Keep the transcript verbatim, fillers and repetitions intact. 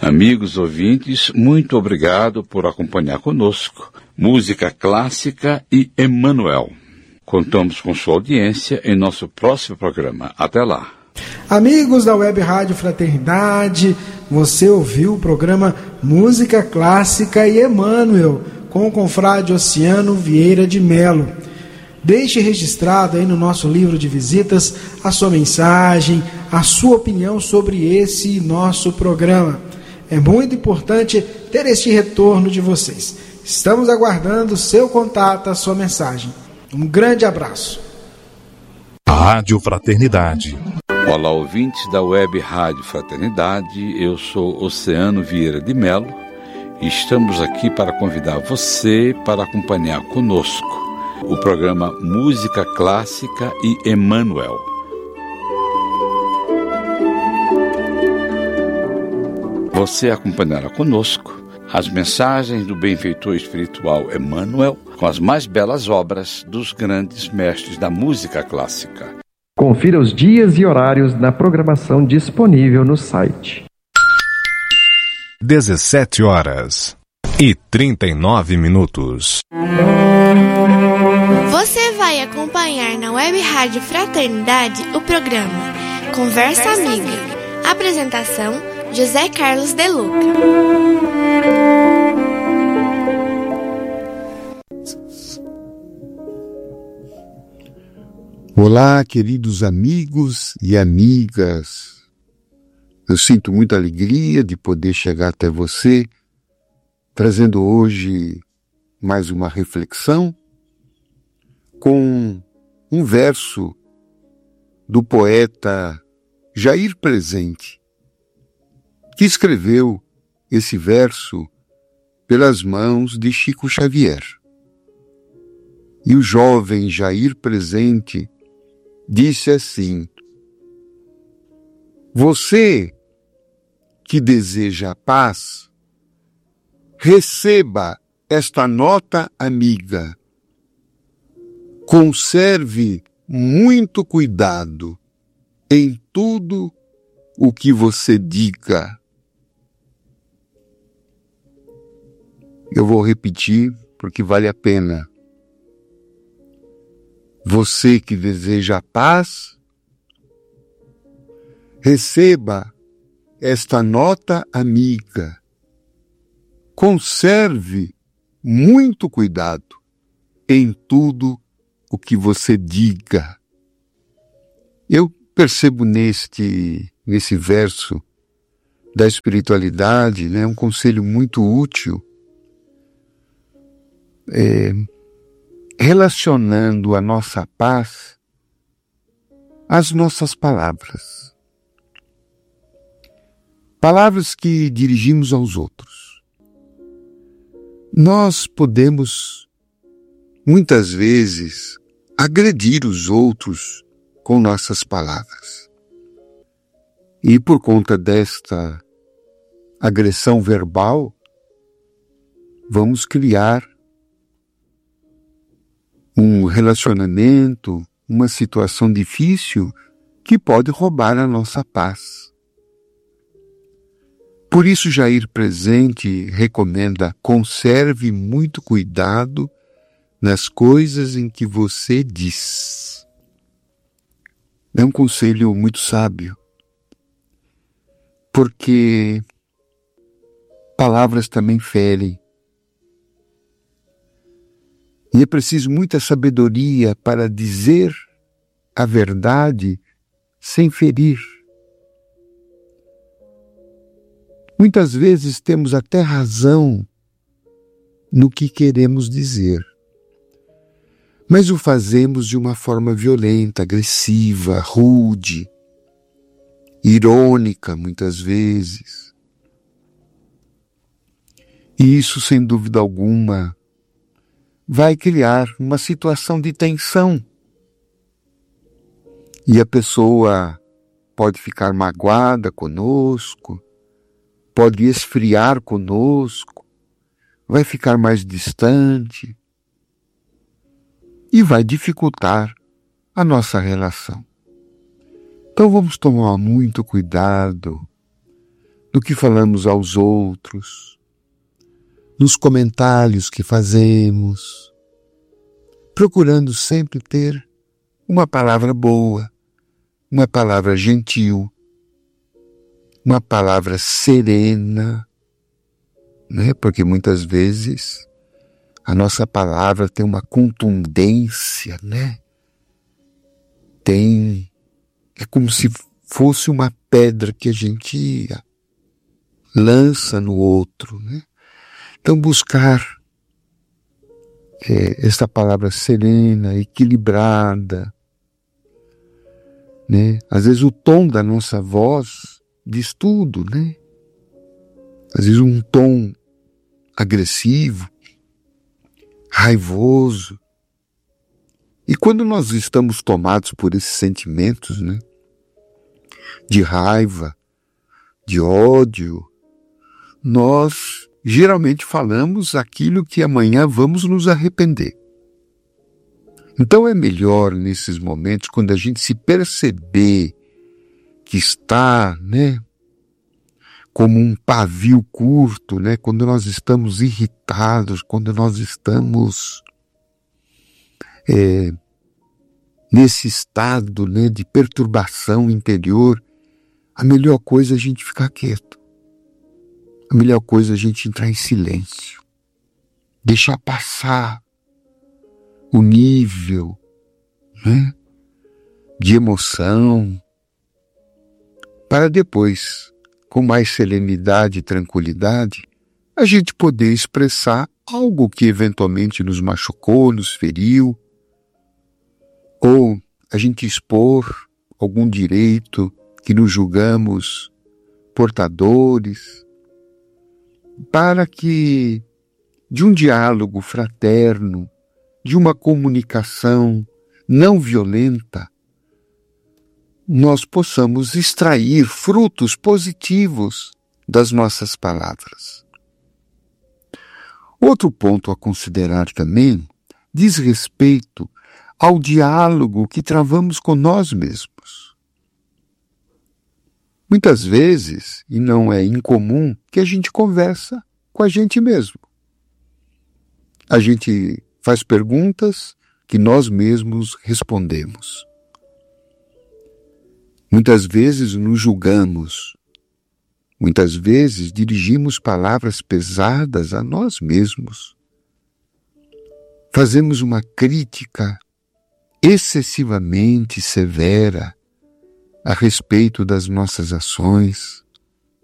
Amigos ouvintes, muito obrigado por acompanhar conosco Música Clássica e Emmanuel. Contamos com sua audiência em nosso próximo programa. Até lá. Amigos da Web Rádio Fraternidade, você ouviu o programa Música Clássica e Emmanuel, com o confrade Oceano Vieira de Melo. Deixe registrado aí no nosso livro de visitas a sua mensagem, a sua opinião sobre esse nosso programa. É muito importante ter este retorno de vocês. Estamos aguardando o seu contato, a sua mensagem. Um grande abraço. Rádio Fraternidade. Olá, ouvintes da Web Rádio Fraternidade. Eu sou Oceano Vieira de Melo e estamos aqui para convidar você para acompanhar conosco o programa Música Clássica e Emmanuel. Você acompanhará conosco as mensagens do benfeitor espiritual Emmanuel com as mais belas obras dos grandes mestres da música clássica. Confira os dias e horários na programação disponível no site. dezessete horas e trinta e nove minutos. Você vai acompanhar na Web Rádio Fraternidade o programa Conversa Amiga. Apresentação: José Carlos de Luca. Olá, queridos amigos e amigas. Eu sinto muita alegria de poder chegar até você, trazendo hoje mais uma reflexão com um verso do poeta Jair Presente, que escreveu esse verso pelas mãos de Chico Xavier. E o jovem Jair Presente disse assim: você que deseja a paz, receba esta nota amiga. Conserve muito cuidado em tudo o que você diga. Eu vou repetir porque vale a pena. Você que deseja a paz, receba esta nota amiga. Conserve muito cuidado em tudo o que você diga. Eu percebo neste, nesse verso da espiritualidade, né, um conselho muito útil, é, relacionando a nossa paz às nossas palavras. Palavras que dirigimos aos outros. Nós podemos, muitas vezes, agredir os outros com nossas palavras. E por conta desta agressão verbal, vamos criar um relacionamento, uma situação difícil que pode roubar a nossa paz. Por isso, Jair Presente recomenda: conserve muito cuidado nas coisas em que você diz. É um conselho muito sábio, porque palavras também ferem. E é preciso muita sabedoria para dizer a verdade sem ferir. Muitas vezes temos até razão no que queremos dizer, mas o fazemos de uma forma violenta, agressiva, rude, irônica muitas vezes. E isso, sem dúvida alguma, vai criar uma situação de tensão. E a pessoa pode ficar magoada conosco, pode esfriar conosco, vai ficar mais distante e vai dificultar a nossa relação. Então vamos tomar muito cuidado no que falamos aos outros, nos comentários que fazemos, procurando sempre ter uma palavra boa, uma palavra gentil, uma palavra serena, né? Porque muitas vezes a nossa palavra tem uma contundência, né? Tem, é como se fosse uma pedra que a gente lança no outro, né? Então buscar é, essa palavra serena, equilibrada, né? Às vezes o tom da nossa voz diz tudo, né? Às vezes um tom agressivo, raivoso. E quando nós estamos tomados por esses sentimentos, né? De raiva, de ódio, nós geralmente falamos aquilo que amanhã vamos nos arrepender. Então é melhor nesses momentos, quando a gente se perceber que está, né, como um pavio curto, né, quando nós estamos irritados, quando nós estamos é, nesse estado, né, de perturbação interior, a melhor coisa é a gente ficar quieto. A melhor coisa é a gente entrar em silêncio. Deixar passar o nível, né, de emoção, para depois, com mais serenidade e tranquilidade, a gente poder expressar algo que eventualmente nos machucou, nos feriu, ou a gente expor algum direito que nos julgamos portadores, para que de um diálogo fraterno, de uma comunicação não violenta, nós possamos extrair frutos positivos das nossas palavras. Outro ponto a considerar também diz respeito ao diálogo que travamos com nós mesmos. Muitas vezes, e não é incomum, que a gente conversa com a gente mesmo. A gente faz perguntas que nós mesmos respondemos. Muitas vezes nos julgamos. Muitas vezes dirigimos palavras pesadas a nós mesmos. Fazemos uma crítica excessivamente severa a respeito das nossas ações.